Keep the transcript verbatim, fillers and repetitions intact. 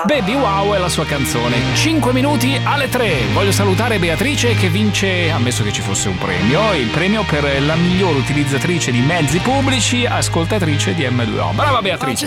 Baby Wow è la sua canzone. cinque minuti alle tre. Voglio salutare Beatrice che vince, ammesso che ci fosse un premio, il premio per la miglior utilizzatrice di mezzi pubblici, ascoltatrice di emme due o. Brava Beatrice.